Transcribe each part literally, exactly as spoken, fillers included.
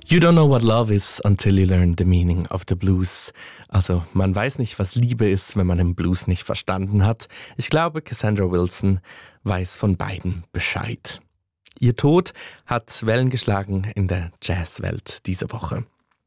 You don't know what love is until you learn the meaning of the blues. Also man weiß nicht, was Liebe ist, wenn man den Blues nicht verstanden hat. Ich glaube, Cassandra Wilson weiß von beiden Bescheid. Ihr Tod hat Wellen geschlagen in der Jazzwelt diese Woche.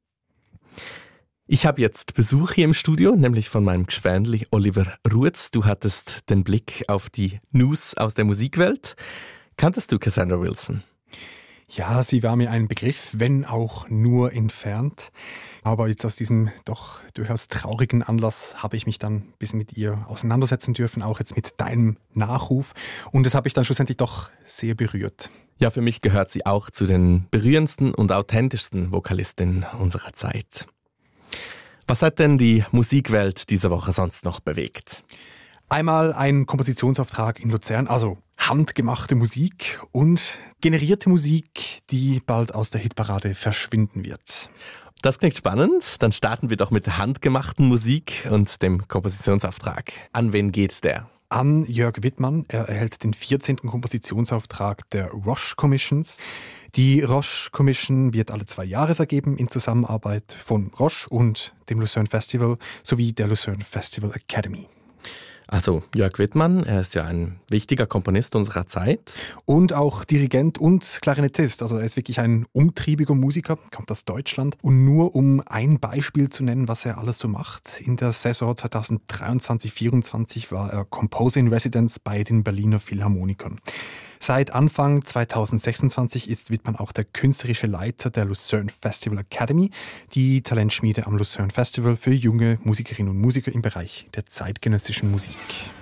Ich habe jetzt Besuch hier im Studio, nämlich von meinem Gschwänli Oliver Ruetz. Du hattest den Blick auf die News aus der Musikwelt. Kanntest du Cassandra Wilson? Ja, sie war mir ein Begriff, wenn auch nur entfernt. Aber jetzt aus diesem doch durchaus traurigen Anlass habe ich mich dann ein bisschen mit ihr auseinandersetzen dürfen, auch jetzt mit deinem Nachruf. Und das habe ich dann schlussendlich doch sehr berührt. Ja, für mich gehört sie auch zu den berührendsten und authentischsten Vokalistinnen unserer Zeit. Was hat denn die Musikwelt diese Woche sonst noch bewegt? Einmal ein Kompositionsauftrag in Luzern, also handgemachte Musik und generierte Musik, die bald aus der Hitparade verschwinden wird. Das klingt spannend. Dann starten wir doch mit der handgemachten Musik und dem Kompositionsauftrag. An wen geht der? An Jörg Wittmann. Er erhält den vierzehnten Kompositionsauftrag der Roche Commissions. Die Roche Commission wird alle zwei Jahre vergeben in Zusammenarbeit von Roche und dem Lucerne Festival sowie der Lucerne Festival Academy. Also Jörg Wittmann, er ist ja ein wichtiger Komponist unserer Zeit. Und auch Dirigent und Klarinettist. Also er ist wirklich ein umtriebiger Musiker, kommt aus Deutschland. Und nur um ein Beispiel zu nennen, was er alles so macht. In der Saison zweitausenddreiundzwanzig vierundzwanzig war er Composer in Residence bei den Berliner Philharmonikern. Seit Anfang zweitausendsechsundzwanzig ist Wittmann auch der künstlerische Leiter der Lucerne Festival Academy, die Talentschmiede am Lucerne Festival für junge Musikerinnen und Musiker im Bereich der zeitgenössischen Musik.